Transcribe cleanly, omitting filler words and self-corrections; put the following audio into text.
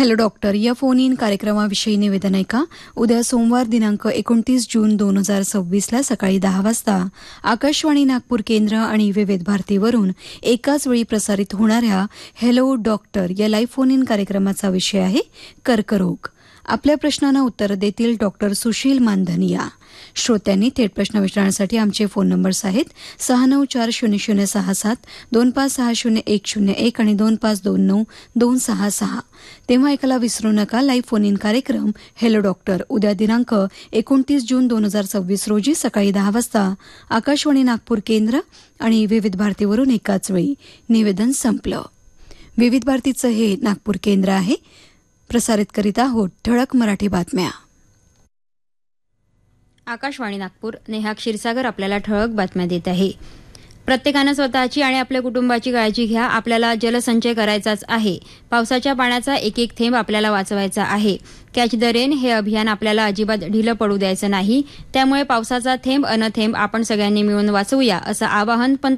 Hello doctor या phone in कार्यक्रमाविषयी निवेदन आहे का? उद्या सोमवार दिनांक 29 जून 2026ला सकाळी 10 वाजता आकाशवाणी नागपूर केंद्र आणि विविध भारतीवरून एकाच वेळी प्रसारित होणाऱ्या हॅलो डॉक्टर या लाईव्ह फोन इन कार्यक्रमाचा विषय आहे कर्करोग. आपल्या प्रश्नांना उत्तर देतील डॉक्टर सुशील मानधनिया. श्रोत्यांनी थेट प्रश्न विचारण्यासाठी आमचे फोन नंबर्स आहेत 69400067, 25600101 आणि 25292266. तेव्हा ऐकायला विसरू नका. लाईव्ह फोन इन कार्यक्रम हॅलो डॉक्टर उद्या दिनांक 29 जून 2026 रोजी सकाळी 10 वाजता आकाशवाणी नागपूर केंद्र आणि विविध भारतीवरून एकाच वेळी. निवेदन संपलं. विविध भारतीचं हे नागपूर केंद्र आहे. प्रसारित करीत आहोत ठळक मराठी बातम्या. आकाशवाणी नागपूर. नेहा क्षीरसागर आपल्याला ठळक बातम्या देत आहे. प्रत्येकानं स्वतःची आणि आपल्या कुटुंबाची काळजी घ्या. आपल्याला जलसंचय करायचाच आहे. पावसाच्या पाण्याचा एक एक थेंब आपल्याला वाचवायचा आहे. कॅच द रेन हे अभियान आपल्याला अजिबात ढिलं पडू द्यायचं नाही. त्यामुळे पावसाचा थेंब अनथेंब आपण सगळ्यांनी मिळून वाचवूया असं आवाहन